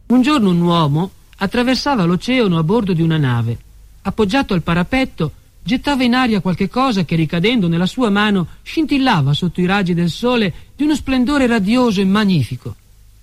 Un giorno un uomo attraversava l'oceano a bordo di una nave. Appoggiato al parapetto, gettava in aria qualche cosa che, ricadendo nella sua mano, scintillava sotto i raggi del sole di uno splendore radioso e magnifico.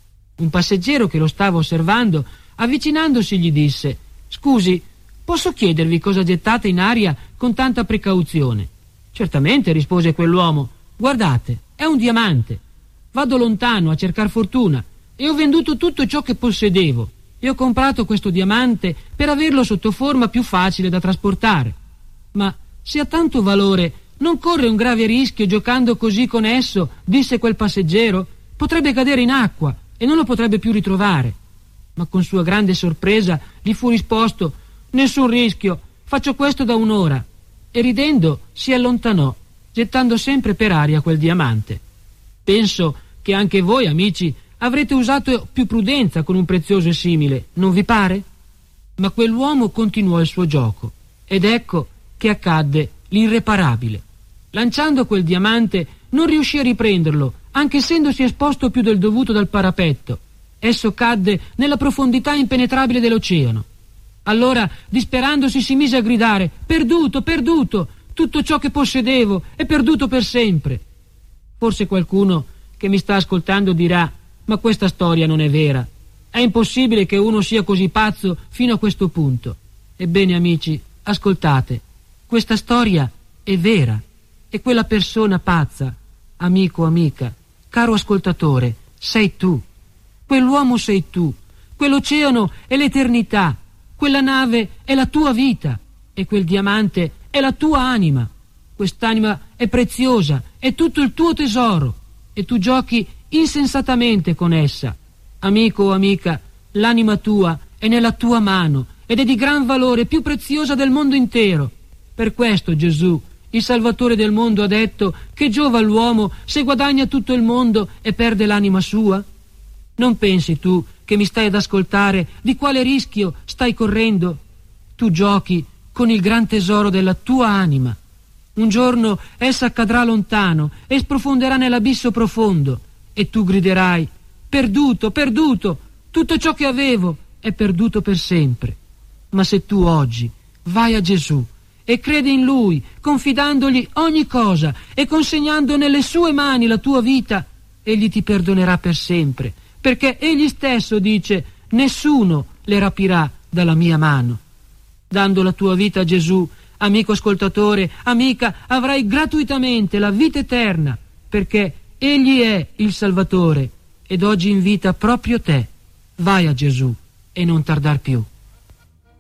Un passeggero che lo stava osservando, avvicinandosi, gli disse: «Scusi, posso chiedervi cosa gettate in aria con tanta precauzione?» «Certamente», rispose quell'uomo. «Guardate, è un diamante. Vado lontano a cercar fortuna e ho venduto tutto ciò che possedevo e ho comprato questo diamante per averlo sotto forma più facile da trasportare. Ma se ha tanto valore, non corre un grave rischio giocando così con esso?» disse quel passeggero. «Potrebbe cadere in acqua e non lo potrebbe più ritrovare». Ma con sua grande sorpresa gli fu risposto: «Nessun rischio, faccio questo da un'ora». E ridendo si allontanò, gettando sempre per aria quel diamante. Penso che anche voi, amici, avrete usato più prudenza con un prezioso simile, non vi pare? Ma quell'uomo continuò il suo gioco, ed ecco che accadde l'irreparabile. Lanciando quel diamante non riuscì a riprenderlo, anche essendosi esposto più del dovuto dal parapetto. Esso cadde nella profondità impenetrabile dell'oceano. Allora, disperandosi, si mise a gridare: «Perduto, perduto! Tutto ciò che possedevo è perduto per sempre!» Forse qualcuno che mi sta ascoltando dirà: «Ma questa storia non è vera. È impossibile che uno sia così pazzo fino a questo punto». Ebbene, amici, ascoltate. Questa storia è vera. E quella persona pazza, amico, amica, caro ascoltatore, sei tu. Quell'uomo sei tu. Quell'oceano è l'eternità. Quella nave è la tua vita e quel diamante è la tua anima. Quest'anima è preziosa, è tutto il tuo tesoro e tu giochi insensatamente con essa. Amico o amica, l'anima tua è nella tua mano ed è di gran valore, più preziosa del mondo intero. Per questo Gesù, il Salvatore del mondo, ha detto: «Che giova all'uomo se guadagna tutto il mondo e perde l'anima sua?» Non pensi tu che mi stai ad ascoltare di quale rischio stai correndo? Tu giochi con il gran tesoro della tua anima. Un giorno essa cadrà lontano e sprofonderà nell'abisso profondo e tu griderai: «Perduto, perduto! Tutto ciò che avevo è perduto per sempre». Ma se tu oggi vai a Gesù e credi in Lui, confidandogli ogni cosa e consegnando nelle sue mani la tua vita, Egli ti perdonerà per sempre, perché Egli stesso dice: «Nessuno le rapirà dalla mia mano». Dando la tua vita a Gesù, amico ascoltatore, amica, avrai gratuitamente la vita eterna, perché Egli è il Salvatore ed oggi invita proprio te. Vai a Gesù e non tardar più.